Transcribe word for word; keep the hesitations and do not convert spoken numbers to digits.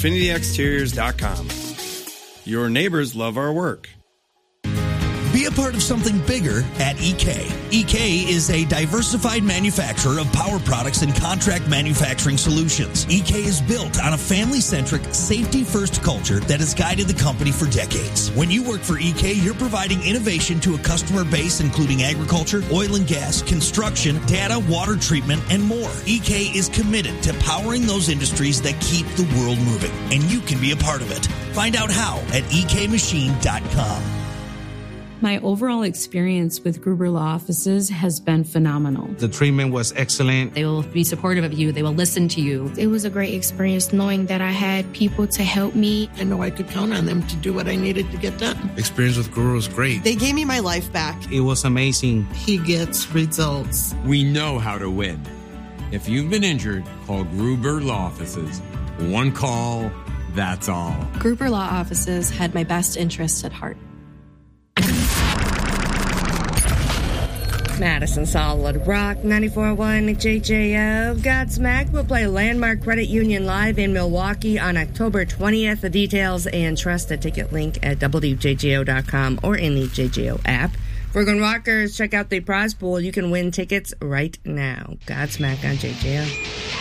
Infinity Exteriors dot com. Your neighbors love our work. Be a part of something bigger at E K. E K is a diversified manufacturer of power products and contract manufacturing solutions. E K is built on a family-centric, safety-first culture that has guided the company for decades. When you work for E K, you're providing innovation to a customer base including agriculture, oil and gas, construction, data, water treatment, and more. E K is committed to powering those industries that keep the world moving, and you can be a part of it. Find out how at E K machine dot com. My overall experience with Gruber Law Offices has been phenomenal. The treatment was excellent. They will be supportive of you. They will listen to you. It was a great experience knowing that I had people to help me. I know I could count on them to do what I needed to get done. Experience with Gruber was great. They gave me my life back. It was amazing. He gets results. We know how to win. If you've been injured, call Gruber Law Offices. One call, that's all. Gruber Law Offices had my best interests at heart. Madison Solid Rock, ninety-four point one J J O. Godsmack will play Landmark Credit Union live in Milwaukee on October twentieth. The details and trust the ticket link at W J J O dot com or in the J J O app. For Gun Rockers, check out the prize pool. You can win tickets right now. Godsmack on J J O.